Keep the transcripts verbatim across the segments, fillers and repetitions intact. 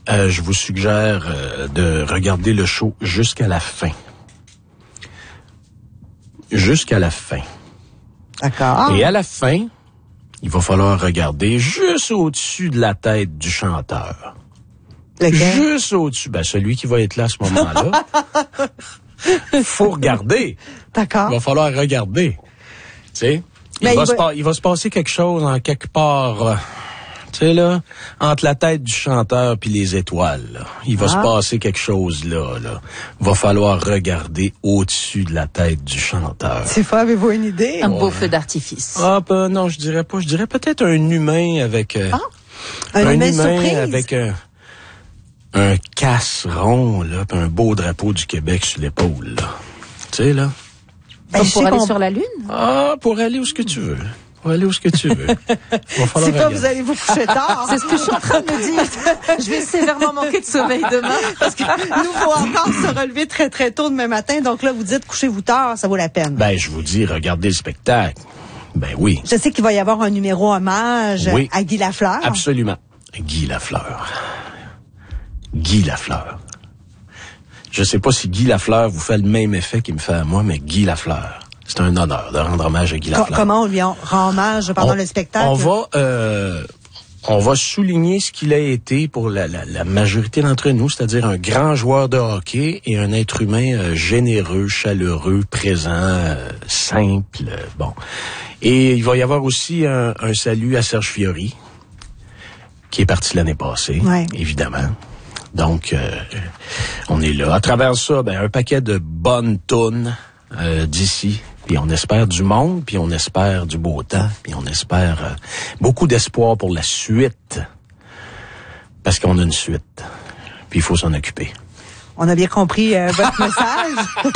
euh, je vous suggère euh, de regarder le show jusqu'à la fin. Jusqu'à la fin. D'accord. Et à la fin, il va falloir regarder juste au-dessus de la tête du chanteur. Lequel? Juste au-dessus. Ben, celui qui va être là à ce moment-là. Faut regarder. D'accord. Il va falloir regarder. Tu sais, il, Mais va il se va- pa- il va se passer quelque chose en quelque part, euh, tu sais, là, entre la tête du chanteur puis les étoiles, là. Il va Ah. se passer quelque chose là, là. Il va falloir regarder au-dessus de la tête du chanteur. C'est pas, avez-vous une idée? Un beau feu d'artifice. Ah, ben, non, je dirais pas. Je dirais peut-être un humain avec... euh, Ah, un humain surprise? avec un, un casseron, là, puis un beau drapeau du Québec sur l'épaule, là. Tu sais, là. Ben, Comme je pour sais aller qu'on- sur la Lune? Ah, pour aller où ce que tu veux. Pour aller où ce que tu veux. Il va falloir C'est pas, regarder. vous allez vous coucher tard. C'est ce que je suis en train de me dire. Je vais sévèrement manquer de sommeil demain. Parce que nous, faut encore se relever très, très tôt demain matin. Donc là, vous dites, couchez-vous tard, ça vaut la peine. Ben, je vous dis, regardez le spectacle. Ben oui, Je sais qu'il va y avoir un numéro hommage Oui. à Guy Lafleur. absolument. Guy Lafleur. Guy Lafleur. Je sais pas si Guy Lafleur vous fait le même effet qu'il me fait à moi, mais Guy Lafleur. C'est un honneur de rendre hommage à Guy Co- Lafleur. comment on lui en- rend hommage pendant on, le spectacle? On va, euh, on va souligner ce qu'il a été pour la, la, la majorité d'entre nous, c'est-à-dire un grand joueur de hockey et un être humain euh, généreux, chaleureux, présent, euh, simple. euh, bon. Et il va y avoir aussi un, un salut à Serge Fiori, qui est parti l'année passée, Ouais. évidemment. Donc, euh, on est là. À travers ça, ben, un paquet de bonnes tounes euh, d'ici. Puis on espère du monde, puis on espère du beau temps, puis on espère euh, beaucoup d'espoir pour la suite. Parce qu'on a une suite. Puis il faut s'en occuper. On a bien compris euh, votre message.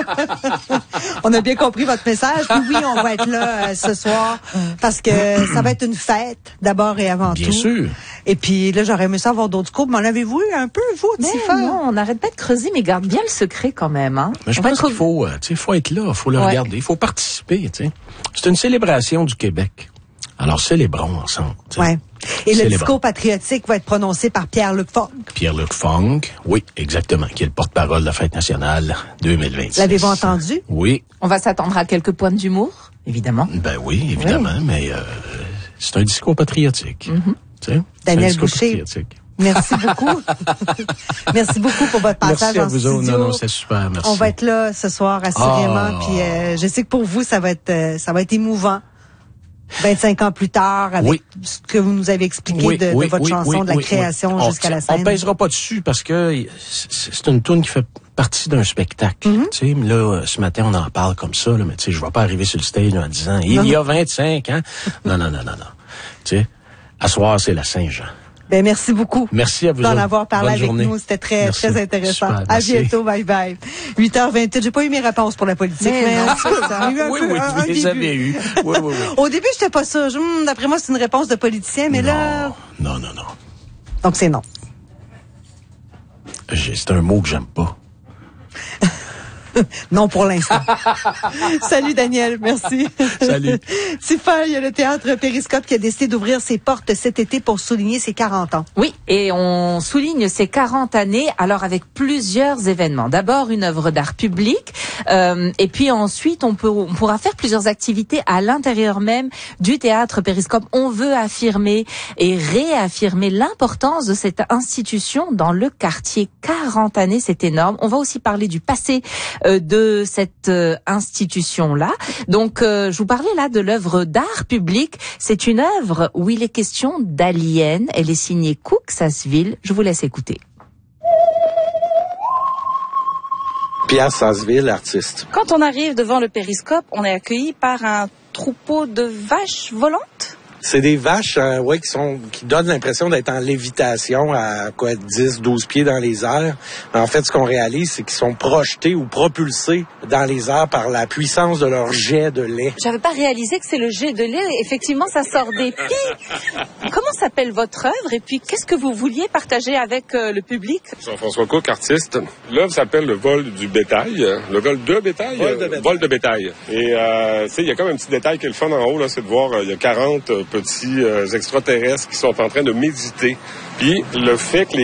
On a bien compris votre message. Puis oui, on va être là euh, ce soir parce que ça va être une fête d'abord et avant Bien tout. sûr. Et puis là, j'aurais aimé ça avoir d'autres coupes. Mais en avez-vous eu un peu, vous, Mais Tifa? non, on n'arrête pas de creuser, mais garde bien le secret quand même. Hein. Mais je On va pense être- qu'il faut, euh, tu sais, faut être là, il faut le Ouais. regarder, il faut participer, tu sais. C'est une célébration du Québec. Alors célébrons ensemble. tu sais. Ouais. Et le Célébrons. discours patriotique va être prononcé par Pierre-Luc Funk. Pierre-Luc Funk, oui, exactement, qui est le porte-parole de la Fête nationale deux mille vingt-six. L'avez-vous entendu? Oui, On va s'attendre à quelques points d'humour, évidemment. ben oui, évidemment, mais euh, c'est un discours patriotique. Tu sais, c'est un Daniel discours Boucher. patriotique. Merci beaucoup. Merci beaucoup pour votre passage Merci à en vous studio. autres. Non, non, c'est super, merci. On va être là ce soir, assurément. Ah. Puis euh, je sais que pour vous, ça va être euh, ça va être émouvant. vingt-cinq ans plus tard, avec Oui. ce que vous nous avez expliqué Oui, de, de oui, votre oui, chanson, oui, de la oui, création oui. On- jusqu'à la On scène. pèsera pas dessus parce que c'est c'est une tune qui fait partie d'un spectacle. Mm-hmm. Tu sais, mais là, ce matin, on en parle comme ça, là, mais tu sais, je vais pas arriver sur le stage en disant, il Non, y a vingt-cinq ans. Non, non, non, non, non. Tu sais, à soir, c'est la Saint-Jean. Ben, merci beaucoup Merci à vous d'en autres. avoir parlé Bonne avec journée. nous. C'était très, Merci. très intéressant. Super, à merci. bientôt. Bye bye. huit heures vingt-huit. J'ai pas eu mes réponses pour la politique, mais, Mais non. un peu, ça a eu un Oui, peu, oui, un- vous un les début. avez eus. Oui, oui, oui. Au début, j'étais pas sûre. Je- hum, D'après moi, c'est une réponse de politicien, mais là, Non, non, non, non. donc c'est non. J'ai- C'est un mot que j'aime pas. Non pour l'instant. Salut Daniel, merci. Salut. Tifa, il y a le théâtre Périscope qui a décidé d'ouvrir ses portes cet été pour souligner ses quarante ans. Oui, et on souligne ces quarante années, alors avec plusieurs événements. D'abord, une œuvre d'art public, euh, et puis ensuite, on, peut, on pourra faire plusieurs activités à l'intérieur même du théâtre Périscope. On veut affirmer et réaffirmer l'importance de cette institution dans le quartier. quarante années, c'est énorme. On va aussi parler du passé euh, de cette euh, institution-là. Donc, euh, je vous parlais là de l'œuvre d'art public. C'est une œuvre où il est question d'aliens. Elle est signée Cook Sasseville. Je vous laisse écouter. Pierre Sasseville, artiste. Quand on arrive devant le périscope, on est accueilli par un troupeau de vaches volantes. C'est des vaches euh, ouais, qui sont qui donnent l'impression d'être en lévitation à quoi dix, douze pieds dans les airs. Mais en fait, ce qu'on réalise, c'est qu'ils sont projetés ou propulsés dans les airs par la puissance de leur jet de lait. J'avais pas réalisé que c'est le jet de lait. Effectivement, ça sort des pieds. Comment s'appelle votre œuvre et puis qu'est-ce que vous vouliez partager avec euh, le public? Jean-François Cook, artiste. L'œuvre s'appelle Le vol du bétail. euh, Le vol de bétail. Vol de euh, bétail. Vol de bétail. Et euh, tu sais, il y a comme un petit détail qui est le fun en haut, là, c'est de voir, euh, il y a quarante euh, petits euh, extraterrestres qui sont en train de méditer. Puis le fait que les